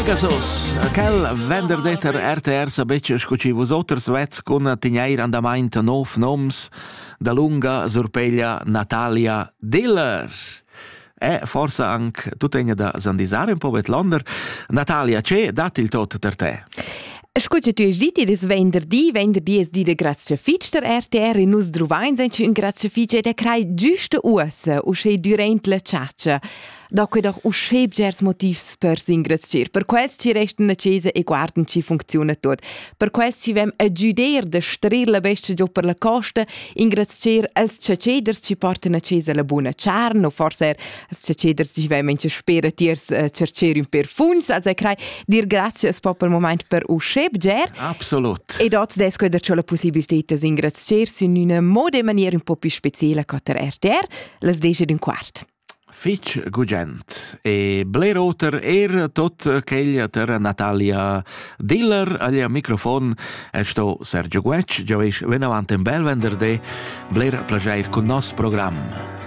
Pegasus, quel venderdeter RTR sabetge scuci vosoters vets con tigneir andamaint nov noms da lunga sorpeglia Natalia Diller. E forse anche tu tegna da sandisare un po' vet Londer. Natalia, c'è dati il tot per te? Scusa, tu hai detto che venerdì è di de Grazia Fitch der RTR e nus druvain senci in Grazia Fitch ed è crai giusto ussa usce durante la ciaccia. Dopo doch usce gers motivs per s'ingrazziar. Per quels ci restano accese e guardan ci funziona tot. Per quels ci vem a giuder de strir la bestia giù per la costa, ingrazziar als ciaceders ci portano accesa la buona charn, o forse als ciaceders ci vem in spera tiers cercer un per funds, also crai dir grazie es popol moment per usce ger. Absolut. E dots desco ed c'ho la possibilità di ingrazziarsi in una moda maniera un po' più speciale che der RTR, las 10:15. Fitch gugent e Blair Otter tot ch'eglia ter Natalia Diller al microfon e sto Sergio Guec, già veis ven avanti in bel venerdì Blair plagiair con nos program.